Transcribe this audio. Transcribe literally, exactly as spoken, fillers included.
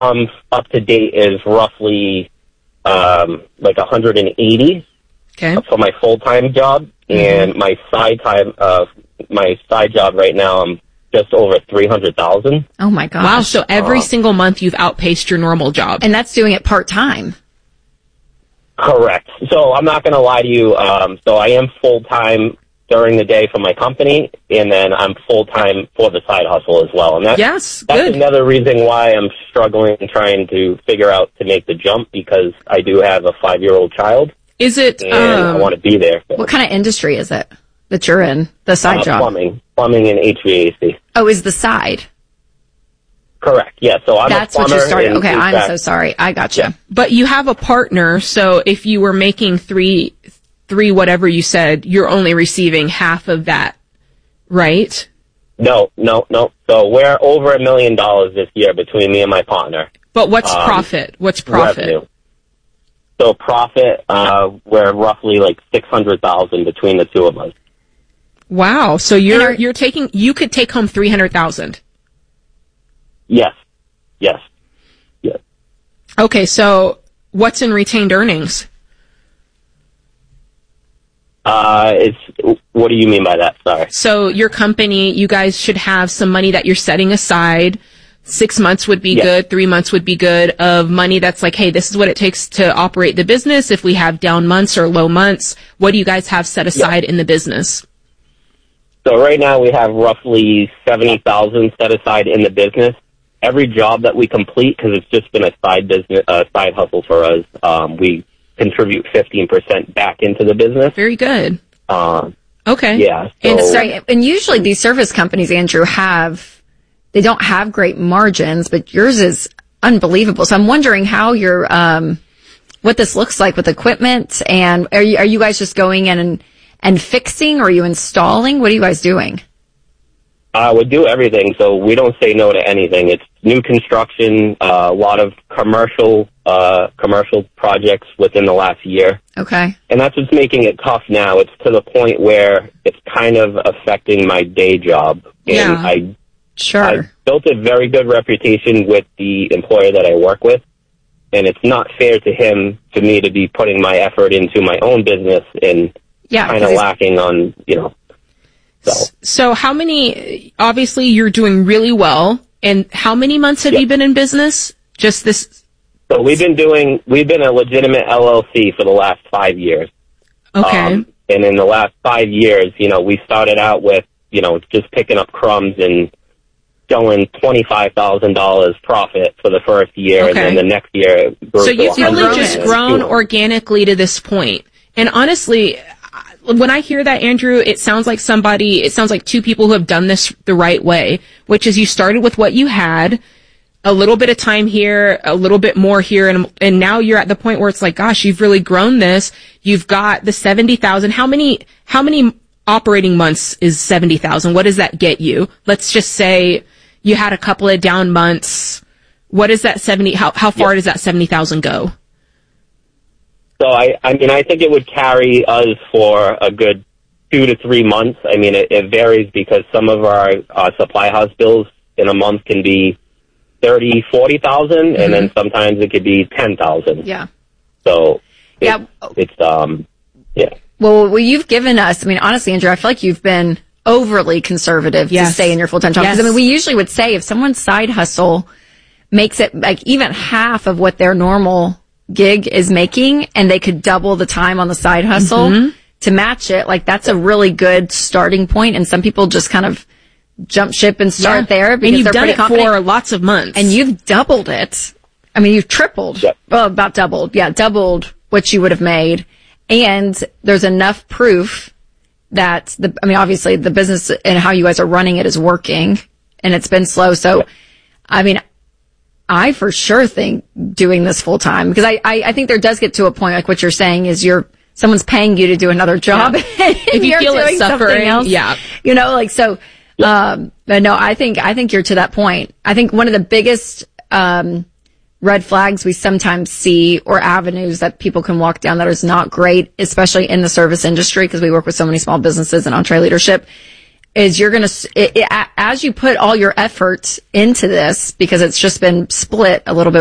um, up to date is roughly um, like one hundred eighty okay. for my full-time job, mm-hmm. and my side time, uh, my side job right now, I'm just over three hundred thousand. Oh my gosh! Wow! So every uh, single month you've outpaced your normal job, and that's doing it part time. Correct. So I'm not going to lie to you. Um, so I am full-time during the day for my company, and then I'm full-time for the side hustle as well. And that's, yes, that's good. another reason why I'm struggling and trying to figure out to make the jump, because I do have a five-year-old child. Is it? And um, I want to be there. What kind of industry is it that you're in, the side uh, job? Plumbing. Plumbing and H V A C. Oh, is the side? Correct. Yeah. So I'm That's a plumber. what you started. in- Okay, in I'm fact- so sorry. I gotcha. Yeah. But you have a partner, so if you were making three, three whatever you said, you're only receiving half of that, right? No, no, no. So we're over a million dollars this year between me and my partner. But what's Um, profit? What's profit? Revenue. So profit, uh, we're roughly like six hundred thousand between the two of us. Wow. So you're are- you're taking you could take home three hundred thousand. Yes. Yes. Yes. Okay. So what's in retained earnings? Uh, it's, what do you mean by that? Sorry. So your company, you guys should have some money that you're setting aside. Six months would be Yes. good. Three months would be good of money that's like, hey, this is what it takes to operate the business. If we have down months or low months, what do you guys have set aside in the business? So right now we have roughly seventy thousand set aside in the business. Every job that we complete, because it's just been a side business, uh, side hustle for us, um, we contribute fifteen percent back into the business. Very good. Um, Okay. yeah. So, And so, and usually these service companies, Andrew, have, they don't have great margins, but yours is unbelievable. So I'm wondering how you're, um, what this looks like with equipment, and are you, are you guys just going in and, and fixing, or are you installing? What are you guys doing? Uh, we do everything, so we don't say no to anything. It's new construction, uh, a lot of commercial, uh, commercial projects within the last year. Okay. And that's what's making it tough now. It's to the point where it's kind of affecting my day job. And Yeah. I, Sure. I built a very good reputation with the employer that I work with, and it's not fair to him, to me, to be putting my effort into my own business and Yeah. kind 'cause of he's- lacking on, you know, so. So how many, obviously you're doing really well. And how many months have Yeah. you been in business? Just this. So we've been doing, we've been a legitimate L L C for the last five years. Okay. Um, and in the last five years, you know, we started out with, you know, just picking up crumbs and showing twenty-five thousand dollars profit for the first year. And Okay. then the next year it grew So to you've really grown just it. grown organically to this point. And honestly, when I hear that, Andrew, it sounds like somebody, it sounds like two people who have done this the right way, which is you started with what you had, a little bit of time here, a little bit more here, and and now you're at the point where it's like, gosh, you've really grown this. You've got the seventy thousand. How many, how many operating months is seventy thousand? What does that get you? Let's just say you had a couple of down months. What is that seventy, how, how far Yeah. does that seventy thousand go? So I, I mean, I think it would carry us for a good two to three months. I mean, it, it varies because some of our uh, supply house bills in a month can be thirty, forty thousand, and then sometimes it could be ten thousand. Yeah. So it, Yeah. it's um, yeah. Well, well, you've given us, I mean, honestly, Andrew, I feel like you've been overly conservative Yes. to stay in your full-time job. Yes. Because, I mean, we usually would say if someone's side hustle makes it like even half of what their normal gig is making, and they could double the time on the side hustle Mm-hmm. to match it, like that's a really good starting point. And some people just kind of jump ship and start Yeah. there because and you've they're done pretty it confident. for lots of months. And you've doubled it. I mean, you've tripled. Yep. Well, about doubled. Yeah, doubled what you would have made. And there's enough proof that the, I mean, obviously the business and how you guys are running it is working, and it's been slow. So, Yep. I mean, I for sure think doing this full time, because I, I, I think there does get to a point, like what you're saying is you're, someone's paying you to do another job. Yeah. and If you you're feel it doing something suffering, else. yeah. You know, like, so, um, but no, I think, I think you're to that point. I think one of the biggest, um, red flags we sometimes see, or avenues that people can walk down that is not great, especially in the service industry, because we work with so many small businesses and entree leadership, is you're going to, as you put all your effort into this, because it's just been split a little bit